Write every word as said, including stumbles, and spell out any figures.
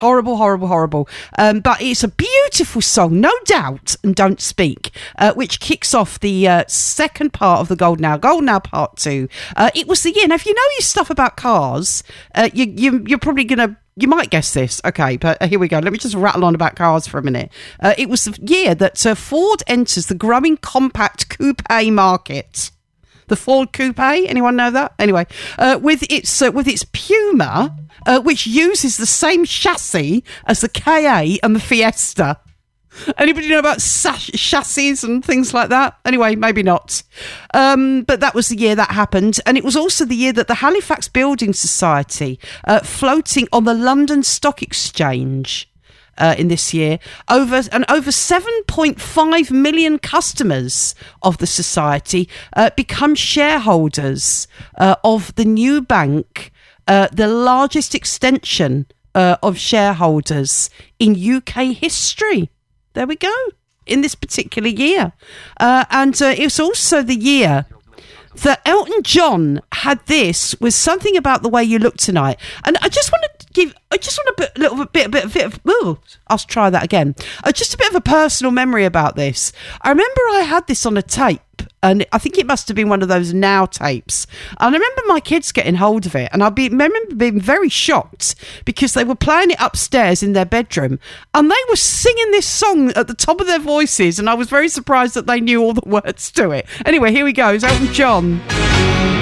Horrible, horrible, horrible. Um, but it's a beautiful song, no doubt, and Don't Speak, uh, which kicks off the uh, second part of the Golden Hour, Golden Hour Part two. Uh, it was the year. Now, if you know your stuff about cars, uh, you, you, you're probably going to, you might guess this. Okay, but uh, here we go. Let me just rattle on about cars for a minute. Uh, it was the year that uh, Ford enters the growing compact coupe market. The Ford Coupe, anyone know that? Anyway, uh, with its uh, with its Puma, uh, which uses the same chassis as the K A and the Fiesta. Anybody know about sash- chassis and things like that? Anyway, maybe not. Um, but that was the year that happened. And it was also the year that the Halifax Building Society, uh, floating on the London Stock Exchange, Uh, in this year, over and over seven point five million customers of the society uh, become shareholders uh, of the new bank, uh, the largest extension uh, of shareholders in U K history. There we go, in this particular year. Uh, and uh, it's also the year that Elton John had this with Something About the Way You Look Tonight. And I just want to give, I just want to put a little bit, a bit, a bit of, ooh, I'll try that again. Uh, just a bit of a personal memory about this. I remember I had this on a tape, and I think it must have been one of those Now tapes. And I remember my kids getting hold of it, and I be, remember being very shocked because they were playing it upstairs in their bedroom, and they were singing this song at the top of their voices, and I was very surprised that they knew all the words to it. Anyway, here we go. It's Elton John.